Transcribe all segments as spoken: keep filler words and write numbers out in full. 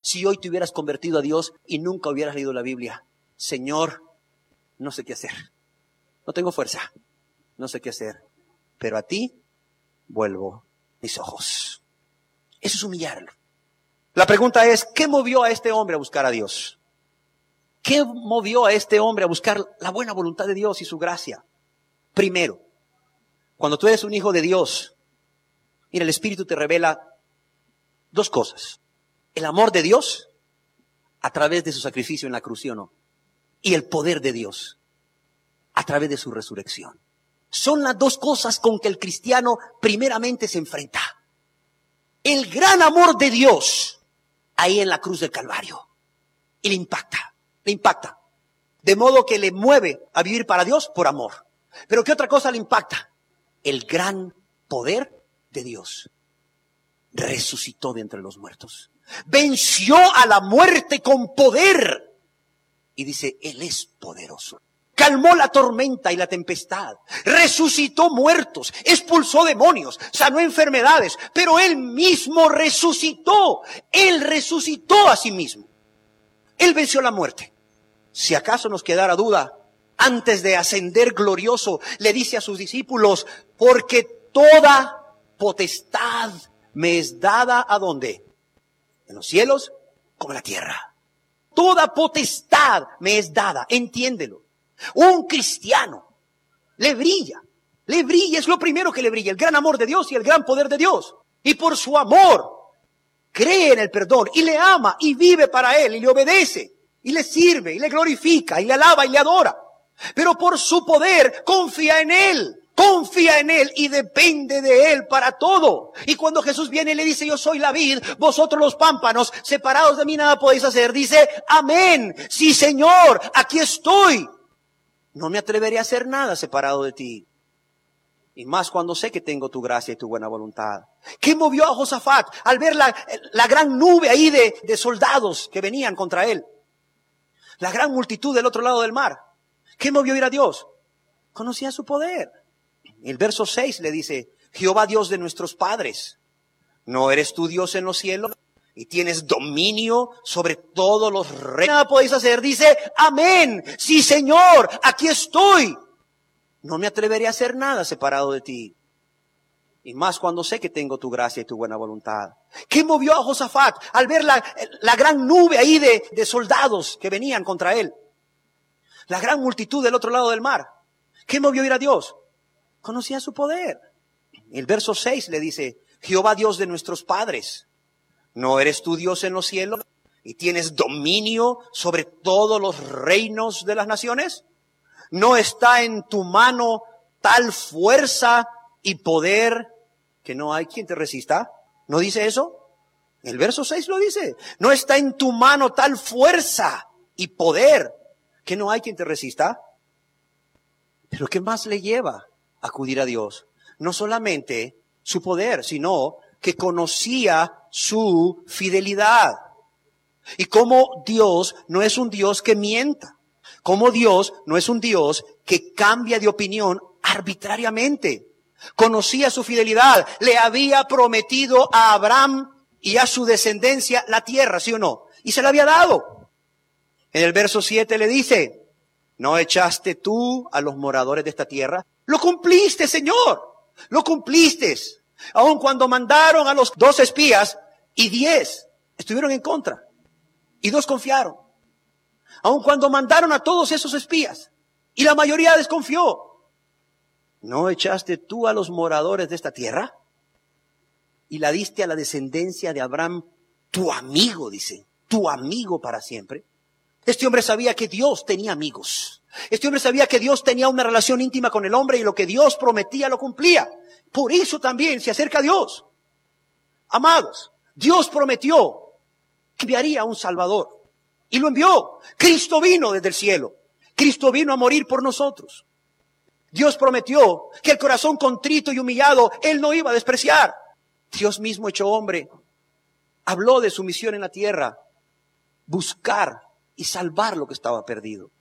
si hoy te hubieras convertido a Dios y nunca hubieras leído la Biblia? Señor, no sé qué hacer. No tengo fuerza. No sé qué hacer. Pero a ti vuelvo mis ojos. Eso es humillarlo. La pregunta es, ¿qué movió a este hombre a buscar a Dios? ¿Qué movió a este hombre a buscar la buena voluntad de Dios y su gracia? Primero, cuando tú eres un hijo de Dios, mira, el Espíritu te revela dos cosas. El amor de Dios a través de su sacrificio en la cruz, ¿sí o no? Y el poder de Dios a través de su resurrección. Son las dos cosas con que el cristiano primeramente se enfrenta. El gran amor de Dios ahí en la cruz del Calvario. Y le impacta, le impacta. De modo que le mueve a vivir para Dios por amor. Pero ¿qué otra cosa le impacta? El gran poder de Dios. Resucitó de entre los muertos. Venció a la muerte con poder. Y dice, Él es poderoso. Calmó la tormenta y la tempestad. Resucitó muertos. Expulsó demonios. Sanó enfermedades. Pero Él mismo resucitó. Él resucitó a sí mismo. Él venció la muerte. Si acaso nos quedara duda, antes de ascender glorioso, le dice a sus discípulos, porque toda potestad me es dada, ¿a dónde? En los cielos como en la tierra. Toda potestad me es dada, entiéndelo. Un cristiano le brilla, le brilla, es lo primero que le brilla, el gran amor de Dios y el gran poder de Dios. Y por su amor cree en el perdón y le ama y vive para Él y le obedece y le sirve y le glorifica y le alaba y le adora. Pero por su poder confía en Él. Confía en Él y depende de Él para todo. Y cuando Jesús viene y le dice, yo soy la vid, vosotros los pámpanos, separados de mí nada podéis hacer. Dice, amén, sí Señor, aquí estoy. No me atreveré a hacer nada separado de ti. Y más cuando sé que tengo tu gracia y tu buena voluntad. ¿Qué movió a Josafat al ver la, la gran nube ahí de, de soldados que venían contra él? La gran multitud del otro lado del mar. ¿Qué movió a ir a Dios? Conocía su poder. El verso seis le dice, Jehová Dios de nuestros padres, ¿no eres tú Dios en los cielos? Y tienes dominio sobre todos los reyes. Nada podéis hacer. Dice, amén, sí Señor, aquí estoy. No me atreveré a hacer nada separado de ti. Y más cuando sé que tengo tu gracia y tu buena voluntad. ¿Qué movió a Josafat al ver la, la gran nube ahí de, de soldados que venían contra él? La gran multitud del otro lado del mar. ¿Qué movió a ir a Dios? Conocía su poder. El verso seis le dice, Jehová Dios de nuestros padres, ¿no eres tú Dios en los cielos? Y tienes dominio sobre todos los reinos de las naciones. ¿No está en tu mano tal fuerza y poder que no hay quien te resista? ¿No dice eso? El verso seis lo dice. No está en tu mano tal fuerza y poder que no hay quien te resista. Pero ¿qué más le lleva a acudir a Dios? No solamente su poder, sino que conocía su fidelidad. Y como Dios no es un Dios que mienta. Como Dios no es un Dios que cambia de opinión arbitrariamente. Conocía su fidelidad. Le había prometido a Abraham y a su descendencia la tierra, ¿sí o no? Y se la había dado. En el verso siete le dice, ¿no echaste tú a los moradores de esta tierra? Lo cumpliste, Señor. Lo cumpliste. Aun cuando mandaron a los dos espías y diez estuvieron en contra. Y dos confiaron. Aun cuando mandaron a todos esos espías y la mayoría desconfió. ¿No echaste tú a los moradores de esta tierra? Y la diste a la descendencia de Abraham, tu amigo, dice, tu amigo para siempre. Este hombre sabía que Dios tenía amigos. Este hombre sabía que Dios tenía una relación íntima con el hombre y lo que Dios prometía lo cumplía. Por eso también se acerca a Dios. Amados, Dios prometió que enviaría a un Salvador. Y lo envió. Cristo vino desde el cielo. Cristo vino a morir por nosotros. Dios prometió que el corazón contrito y humillado Él no iba a despreciar. Dios mismo hecho hombre habló de su misión en la tierra. Buscar y salvar lo que estaba perdido.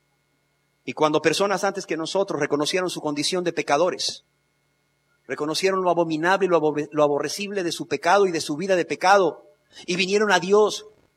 Y cuando personas antes que nosotros reconocieron su condición de pecadores, reconocieron lo abominable y lo, abor- lo aborrecible de su pecado y de su vida de pecado, y vinieron a Dios